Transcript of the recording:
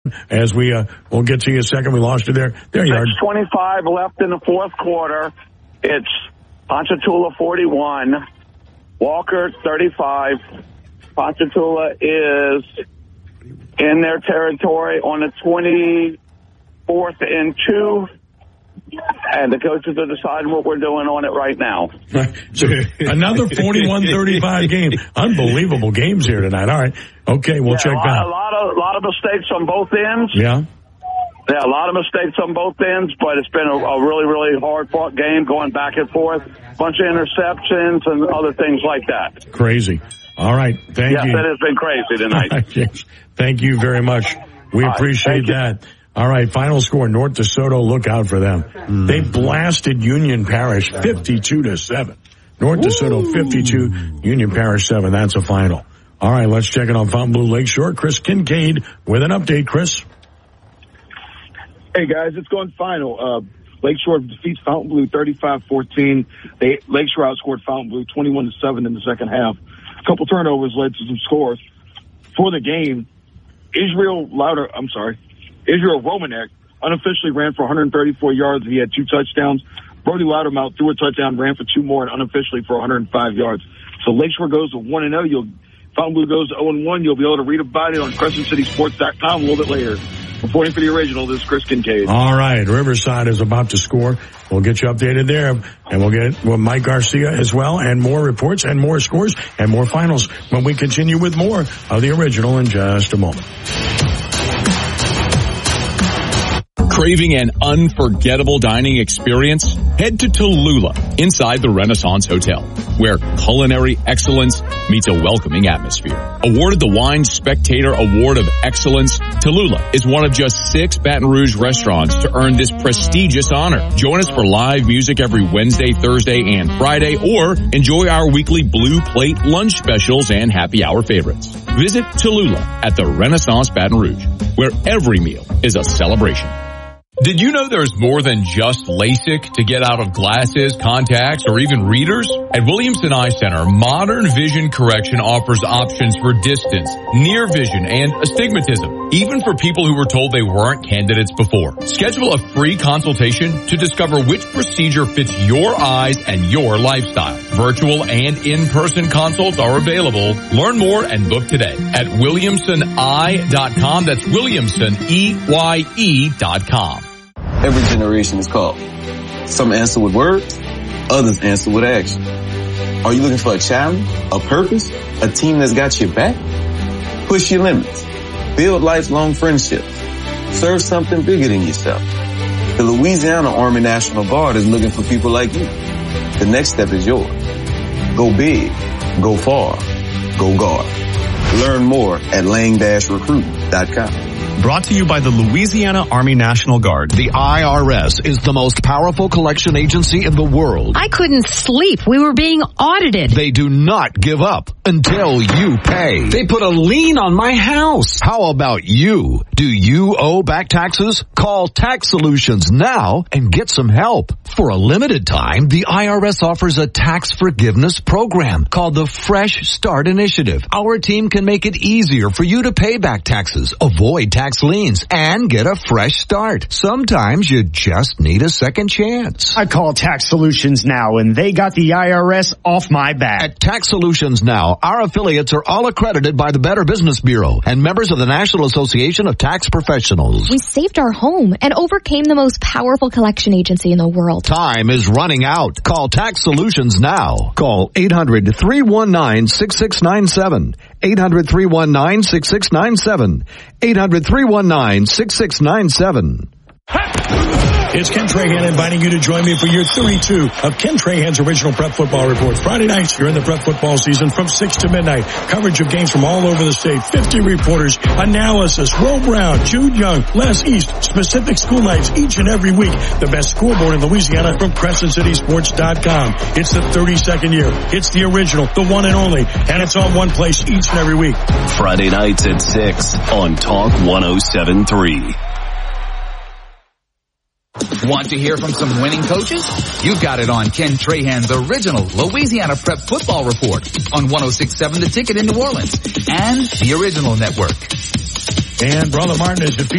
As we'll get to you in a second. We lost you there. There you are. 6:25 left in the fourth quarter. It's Ponchatoula 41, Walker 35. Ponchatoula is in their territory on the 24th and 2. And the coaches are deciding what we're doing on it right now. So another 41-35 game. Unbelievable games here tonight. All right. Okay, we'll check back. A lot of mistakes on both ends. Yeah. Yeah, a lot of mistakes on both ends, but it's been a really, really hard-fought game going back and forth. Bunch of interceptions and other things like that. Crazy. All right. Thank you. Yes, it has been crazy tonight. Yes. Thank you very much. We appreciate that. All right, final score, North DeSoto, look out for them. They blasted Union Parish 52-7. North DeSoto 52, Union Parish 7. That's a final. All right, let's check it on Fontainebleau Lakeshore. Chris Kincaid with an update. Chris? Hey, guys, it's going final. Lakeshore defeats Fontainebleau 35-14. Lakeshore outscored Fontainebleau 21-7 in the second half. A couple turnovers led to some scores. For the game, Israel Romanek unofficially ran for 134 yards. He had 2 touchdowns. Brody Loudermouth threw a touchdown, ran for 2 more, and unofficially for 105 yards. So Lakeshore goes to 1-0. Fontainebleau goes to 0-1. You'll be able to read about it on CrescentCitySports.com a little bit later. Reporting for the original, this is Chris Kincaid. All right, Riverside is about to score. We'll get you updated there, and we'll get Mike Garcia as well, and more reports, and more scores, and more finals when we continue with more of the original in just a moment. Craving an unforgettable dining experience? Head to Tallulah inside the Renaissance Hotel, where culinary excellence meets a welcoming atmosphere. Awarded the Wine Spectator Award of Excellence, Tallulah is one of just 6 Baton Rouge restaurants to earn this prestigious honor. Join us for live music every Wednesday, Thursday, and Friday, or enjoy our weekly Blue Plate lunch specials and happy hour favorites. Visit Tallulah at the Renaissance Baton Rouge, where every meal is a celebration. Did you know there's more than just LASIK to get out of glasses, contacts, or even readers? At Williamson Eye Center, Modern Vision Correction offers options for distance, near vision, and astigmatism, even for people who were told they weren't candidates before. Schedule a free consultation to discover which procedure fits your eyes and your lifestyle. Virtual and in-person consults are available. Learn more and book today at WilliamsonEye.com. That's WilliamsonEye.com. Every generation is called. Some answer with words, others answer with action. Are you looking for a challenge, a purpose, a team that's got your back? Push your limits. Build lifelong friendships. Serve something bigger than yourself. The Louisiana Army National Guard is looking for people like you. The next step is yours. Go big, go far, go guard. Learn more at lang-recruit.com. Brought to you by the Louisiana Army National Guard. The IRS is the most powerful collection agency in the world. I couldn't sleep. We were being audited. They do not give up until you pay. They put a lien on my house. How about you? Do you owe back taxes? Call Tax Solutions now and get some help. For a limited time, the IRS offers a tax forgiveness program called the Fresh Start Initiative. Our team can make it easier for you to pay back taxes, avoid tax liens, and get a fresh start. Sometimes you just need a second chance. I call Tax Solutions now, and they got the IRS off my back. At Tax Solutions Now, our affiliates are all accredited by the Better Business Bureau and members of the National Association of Tax Professionals. We saved our home and overcame the most powerful collection agency in the world. Time is running out. Call Tax Solutions now. Call 800-319-6697. 800-319-6697. 800-319-6697. It's Ken Trahan inviting you to join me for year 32 of Ken Trahan's original Prep Football Report. Friday nights during the Prep Football season from 6 to midnight. Coverage of games from all over the state. 50 reporters, analysis, Will Brown, Jude Young, Les East, specific school nights each and every week. The best scoreboard in Louisiana from CrescentCitySports.com. It's the 32nd year. It's the original, the one and only, and it's on one place each and every week. Friday nights at 6 on Talk 107.3. Want to hear from some winning coaches? You've got it on Ken Trahan's original Louisiana Prep Football Report on 106.7 The Ticket in New Orleans and the Original Network. And Brother Martin is defeated.